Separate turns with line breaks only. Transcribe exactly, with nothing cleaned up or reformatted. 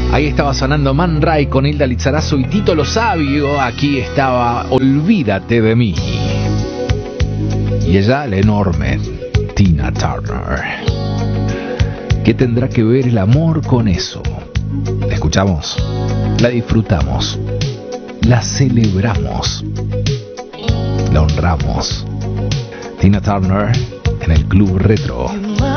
Ahí estaba sonando Man Ray con Hilda Lizarazo y Tito Lo Sabio. Aquí estaba Olvídate de mí. Y ella, la enorme Tina Turner. ¿Qué tendrá que ver el amor con eso? La escuchamos, la disfrutamos, la celebramos, la honramos. Tina Turner en el Club Retro.